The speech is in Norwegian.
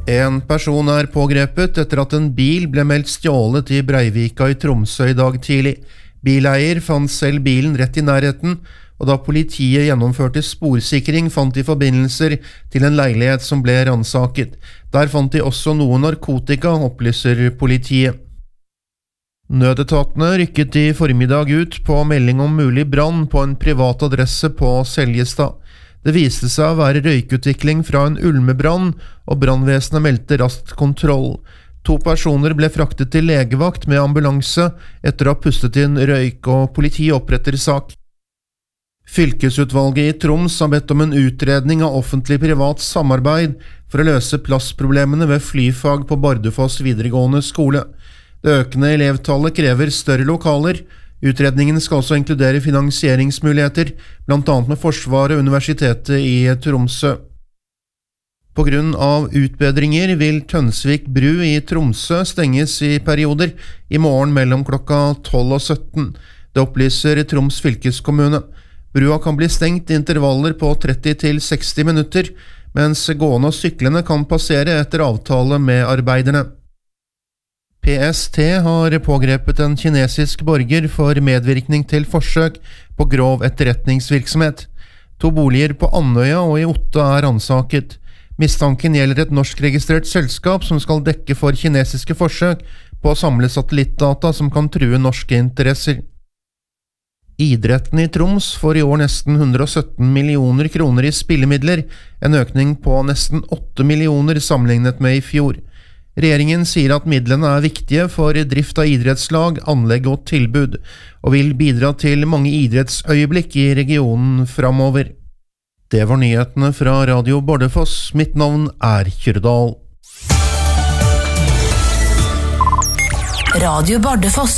En person pågrepet etter at en bil ble meldt stjålet I Breivika I Tromsø I dag tidlig. Bileier fant selv bilen rett I nærheten, og da politiet gjennomførte sporsikring fant de forbindelser til en leilighet som ble ransaket. Der fant de også noe narkotika, opplyser politiet. Nødetatene rykket I formiddag ut på melding om mulig brann på en privat adresse på Seljestad. Det viste seg å være røykutvikling fra en ulmebrann, og brannvesenet meldte raskt kontroll. 2 personer ble fraktet til legevakt med ambulanse etter å ha pustet inn røyk, og politiet oppretter sak. Fylkesutvalget I Troms har bedt om en utredning av offentlig-privat samarbeid for å løse plassproblemene ved flyfag på Bardufoss videregående skole. Det økende elevtallet krever større lokaler. Utredningen skal også inkludere finansieringsmuligheter, blant annet med Forsvaret og Universitetet I Tromsø. På grunn av utbedringer vil Tønsvik bru I Tromsø stenges I perioder I morgen mellom klokka 12 og 17. Det opplyser Troms fylkeskommune. Brua kan bli stengt I intervaller på 30 til 60 minutter, mens gående og syklende kan passere etter avtale med arbeiderne. PST har pågrepet en kinesisk borger for medvirkning til forsøk på grov etterretningsvirksomhet. 2 boliger på Andøya og I Otta ransaket. Mistanken gjelder et norskregistrert selskap som skal dekke for kinesiske forsøk på å samle satellittdata som kan true norske interesser. Idretten I Troms får I år nesten 117 millioner kroner I spillemidler, en økning på nesten 8 millioner sammenlignet med I fjor. Regjeringen sier at midlene viktige for drift av idrettslag, anlegg og tilbud, og vil bidra til mange idrettsøyeblikk I regionen fremover. Det var nyhetene fra Radio Bardufoss. Mitt navn Kyrdal. Radio Bardufoss.